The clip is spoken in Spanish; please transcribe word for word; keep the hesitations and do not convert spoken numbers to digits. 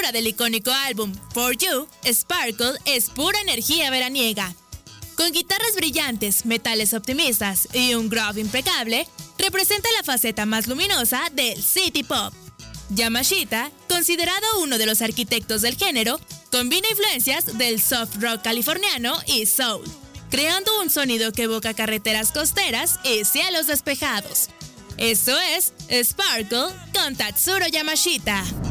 estructura del icónico álbum For You, Sparkle es pura energía veraniega. Con guitarras brillantes, metales optimistas y un groove impecable, representa la faceta más luminosa del city pop. Yamashita, considerado uno de los arquitectos del género, combina influencias del soft rock californiano y soul, creando un sonido que evoca carreteras costeras y cielos despejados. Esto es Sparkle con Tatsuro Yamashita.